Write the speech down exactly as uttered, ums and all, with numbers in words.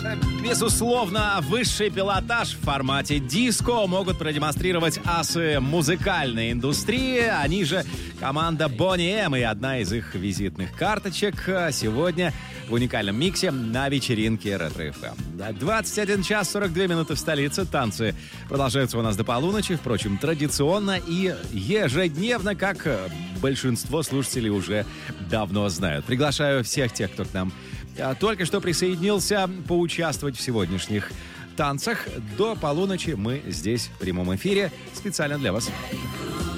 Безусловно, высший пилотаж в формате диско могут продемонстрировать асы музыкальной индустрии. Они же команда Boney M, и одна из их визитных карточек сегодня в уникальном миксе на вечеринке Ретро-эф эм. двадцать один час сорок две минуты в столице. Танцы продолжаются у нас до полуночи. Впрочем, традиционно и ежедневно, как большинство слушателей уже давно знают. Приглашаю всех тех, кто к нам только что присоединился, поучаствовать в сегодняшних танцах. До полуночи мы здесь в прямом эфире специально для вас.